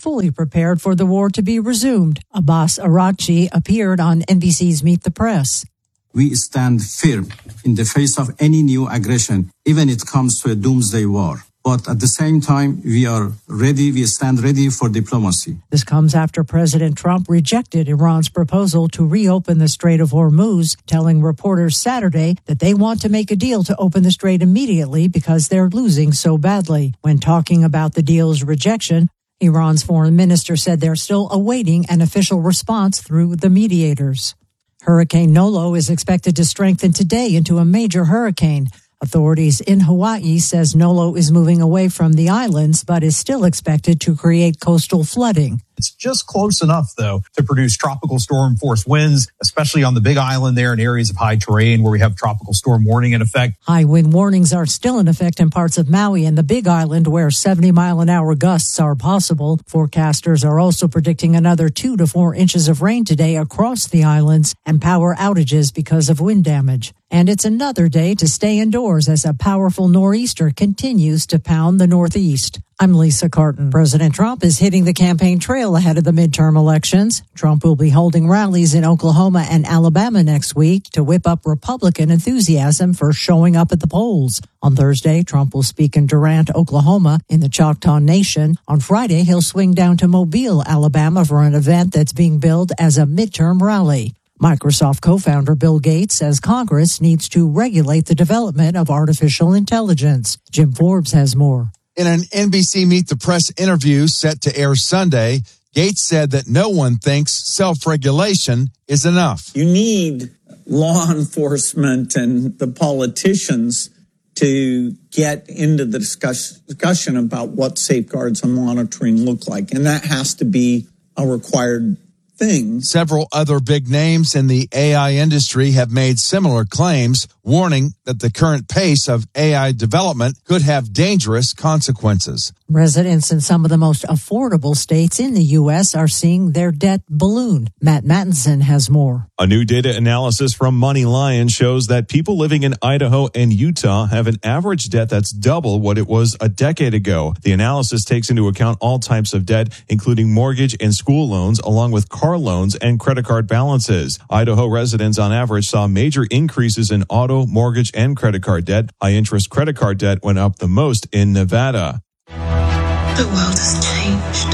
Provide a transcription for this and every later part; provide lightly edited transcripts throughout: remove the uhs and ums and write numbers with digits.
fully prepared for the war to be resumed. Abbas Araghchi appeared on NBC's Meet the Press. We stand firm in the face of any new aggression, even if it comes to a doomsday war. But at the same time, we stand ready for diplomacy. This comes after President Trump rejected Iran's proposal to reopen the Strait of Hormuz, telling reporters Saturday that they want to make a deal to open the strait immediately because they're losing so badly. When talking about the deal's rejection, Iran's foreign minister said they're still awaiting an official response through the mediators. Hurricane Nolo is expected to strengthen today into a major hurricane. Authorities in Hawaii says Nolo is moving away from the islands, but is still expected to create coastal flooding. It's just close enough, though, to produce tropical storm force winds, especially on the Big Island there in areas of high terrain where we have tropical storm warning in effect. High wind warnings are still in effect in parts of Maui and the Big Island where 70-mile-an-hour gusts are possible. Forecasters are also predicting another 2 to 4 inches of rain today across the islands and power outages because of wind damage. And it's another day to stay indoors as a powerful nor'easter continues to pound the northeast. I'm Lisa Carton. President Trump is hitting the campaign trail ahead of the midterm elections. Trump will be holding rallies in Oklahoma and Alabama next week to whip up Republican enthusiasm for showing up at the polls. On Thursday, Trump will speak in Durant, Oklahoma, in the Choctaw Nation. On Friday, he'll swing down to Mobile, Alabama, for an event that's being billed as a midterm rally. Microsoft co-founder Bill Gates says Congress needs to regulate the development of artificial intelligence. Jim Forbes has more. In an NBC Meet the Press interview set to air Sunday, Gates said that no one thinks self-regulation is enough. You need law enforcement and the politicians to get into the discussion about what safeguards and monitoring look like, and that has to be a required thing. Several other big names in the AI industry have made similar claims, warning that the current pace of AI development could have dangerous consequences. Residents in some of the most affordable states in the U.S. are seeing their debt balloon. Matt Mattinson has more. A new data analysis from MoneyLion shows that people living in Idaho and Utah have an average debt that's double what it was a decade ago. The analysis takes into account all types of debt, including mortgage and school loans, along with car loans and credit card balances. Idaho residents on average saw major increases in auto, mortgage, and credit card debt. High-interest credit card debt went up the most in Nevada. The world has changed.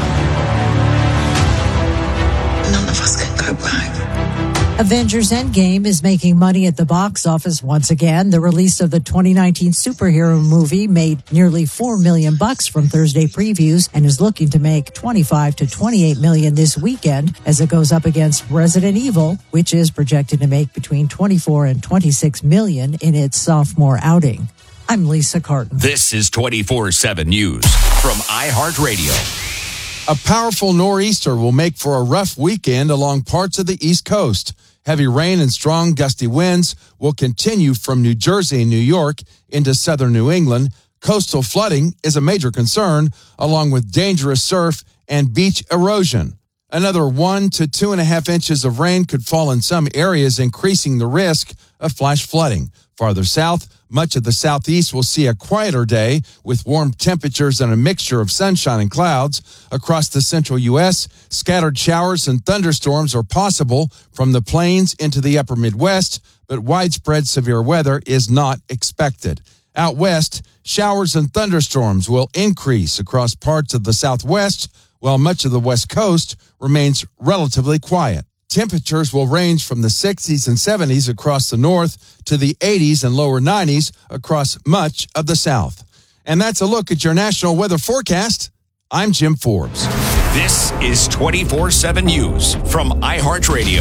None of us can go back. Avengers Endgame is making money at the box office once again. The release of the 2019 superhero movie made nearly $4 million from Thursday previews and is looking to make $25 to $28 million this weekend as it goes up against Resident Evil, which is projected to make between $24 and $26 million in its sophomore outing. I'm Lisa Carton. This is 24/7 News from iHeartRadio. A powerful nor'easter will make for a rough weekend along parts of the East Coast. Heavy rain and strong gusty winds will continue from New Jersey and New York into southern New England. Coastal flooding is a major concern, along with dangerous surf and beach erosion. Another 1 to 2.5 inches of rain could fall in some areas, increasing the risk of flash flooding. Farther south, much of the southeast will see a quieter day with warm temperatures and a mixture of sunshine and clouds. Across the central U.S., scattered showers and thunderstorms are possible from the plains into the upper Midwest, but widespread severe weather is not expected. Out west, showers and thunderstorms will increase across parts of the Southwest, while much of the West Coast remains relatively quiet. Temperatures will range from the 60s and 70s across the north to the 80s and lower 90s across much of the south. And that's a look at your national weather forecast. I'm Jim Forbes. This is 24/7 News from iHeartRadio.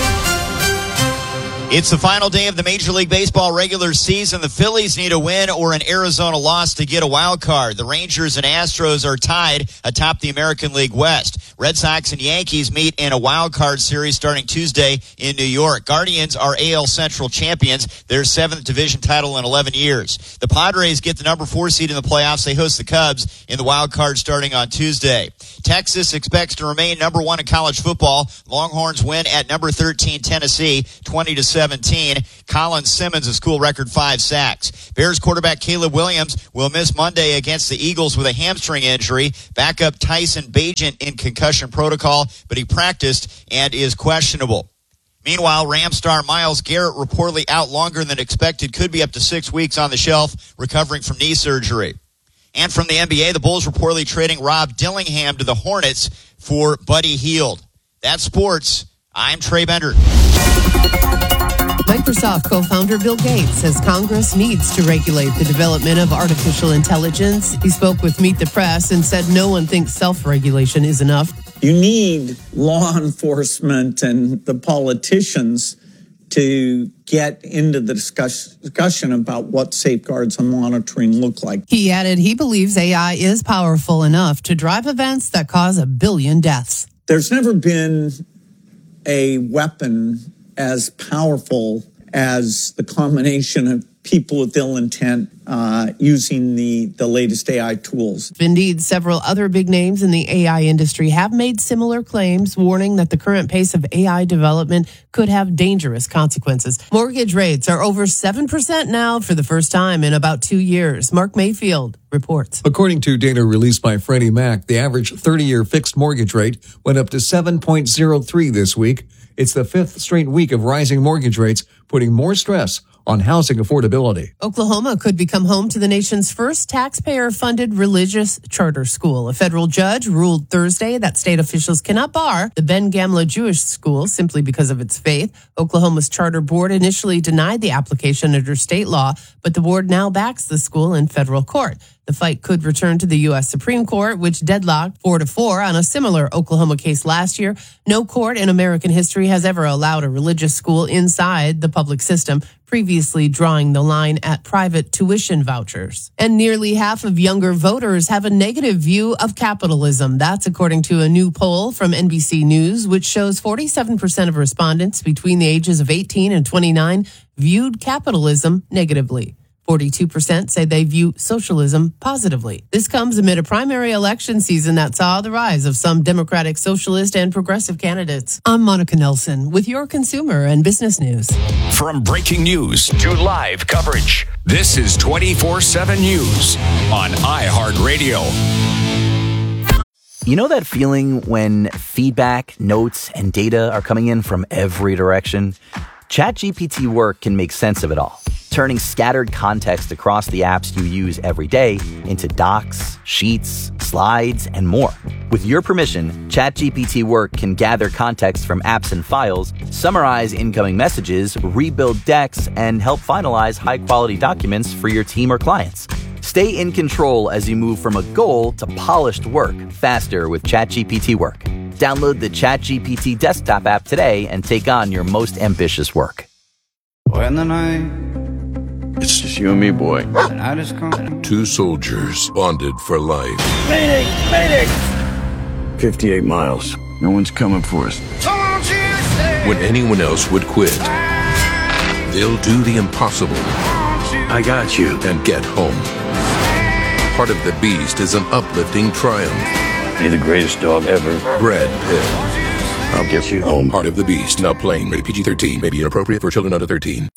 It's the final day of the Major League Baseball regular season. The Phillies need a win or an Arizona loss to get a wild card. The Rangers and Astros are tied atop the American League West. Red Sox and Yankees meet in a wild card series starting Tuesday in New York. Guardians are AL Central champions, their 7th division title in 11 years. The Padres get the number 4 seed in the playoffs. They host the Cubs in the wild card starting on Tuesday. Texas expects to remain number 1 in college football. Longhorns win at number 13 Tennessee 20-6. 17. Colin Simmons, a school record 5 sacks. Bears quarterback Caleb Williams will miss Monday against the Eagles with a hamstring injury. Backup Tyson Bagent in concussion protocol, but he practiced and is questionable. Meanwhile, Ram star Myles Garrett reportedly out longer than expected, could be up to 6 weeks on the shelf, recovering from knee surgery. And from the NBA, the Bulls reportedly trading Rob Dillingham to the Hornets for Buddy Hield. That's sports. I'm Trey Bender. Microsoft co-founder Bill Gates says Congress needs to regulate the development of artificial intelligence. He spoke with Meet the Press and said no one thinks self-regulation is enough. You need law enforcement and the politicians to get into the discussion about what safeguards and monitoring look like. He added he believes AI is powerful enough to drive events that cause 1 billion deaths. There's never been a weapon as powerful as the combination of people with ill intent using the latest AI tools. Indeed, several other big names in the AI industry have made similar claims, warning that the current pace of AI development could have dangerous consequences. Mortgage rates are over 7% now for the first time in about 2 years. Mark Mayfield reports. According to data released by Freddie Mac, the average 30-year fixed mortgage rate went up to 7.03 this week. It's the 5th straight week of rising mortgage rates, putting more stress on housing affordability. Oklahoma could become home to the nation's first taxpayer-funded religious charter school. A federal judge ruled Thursday that state officials cannot bar the Ben Gamla Jewish School simply because of its faith. Oklahoma's charter board initially denied the application under state law, but the board now backs the school in federal court. The fight could return to the U.S. Supreme Court, which deadlocked 4-4 on a similar Oklahoma case last year. No court in American history has ever allowed a religious school inside the public system, previously drawing the line at private tuition vouchers. And nearly half of younger voters have a negative view of capitalism. That's according to a new poll from NBC News, which shows 47% of respondents between the ages of 18 and 29 viewed capitalism negatively. 42% say they view socialism positively. This comes amid a primary election season that saw the rise of some Democratic, Socialist, and Progressive candidates. I'm Monica Nelson with your consumer and business news. From breaking news to live coverage, this is 24/7 News on iHeartRadio. You know that feeling when feedback, notes, and data are coming in from every direction? ChatGPT Work can make sense of it all, turning scattered context across the apps you use every day into docs, sheets, slides, and more. With your permission, ChatGPT Work can gather context from apps and files, summarize incoming messages, rebuild decks, and help finalize high-quality documents for your team or clients. Stay in control as you move from a goal to polished work faster with ChatGPT Work. Download the ChatGPT desktop app today and take on your most ambitious work. When the night, it's just you and me, boy. And I just come. Two soldiers bonded for life. Mayday! Mayday! 58 miles. No one's coming for us. When anyone else would quit, they'll do the impossible. I got you. And get home. Heart of the Beast is an uplifting triumph. You're the greatest dog ever. Brad Pitt. I'll get you home. Heart of the Beast. Now playing. Rated PG-13. May be inappropriate for children under 13.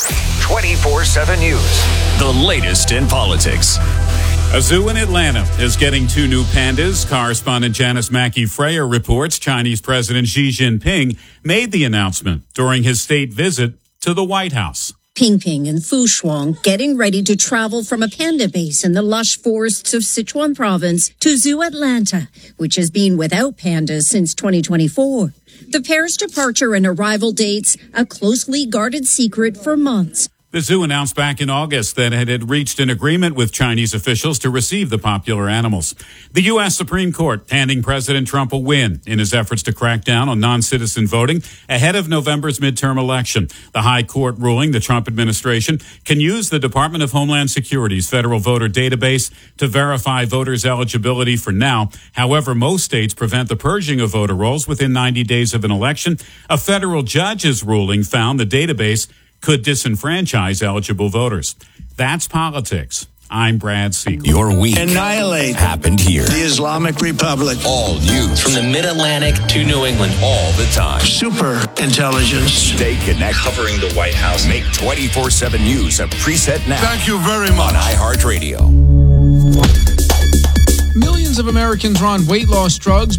24/7 News. The latest in politics. A zoo in Atlanta is getting 2 new pandas. Correspondent Janice Mackey-Freyer reports Chinese President Xi Jinping made the announcement during his state visit to the White House. Pingping and Fushuang getting ready to travel from a panda base in the lush forests of Sichuan province to Zoo Atlanta, which has been without pandas since 2024. The pair's departure and arrival dates, a closely guarded secret for months. The zoo announced back in August that it had reached an agreement with Chinese officials to receive the popular animals. The U.S. Supreme Court handing President Trump a win in his efforts to crack down on non-citizen voting ahead of November's midterm election. The High Court ruling the Trump administration can use the Department of Homeland Security's federal voter database to verify voters' eligibility for now. However, most states prevent the purging of voter rolls within 90 days of an election. A federal judge's ruling found the database could disenfranchise eligible voters. That's politics. I'm Brad Siegel. Your week Annihilate happened here. the Islamic Republic. All news from the Mid-Atlantic to New England. all the time. Super intelligence. Stay connected. Covering the White House. Make 24/7 News a preset now. Thank you very much. On iHeartRadio. Millions of Americans are on weight loss drugs.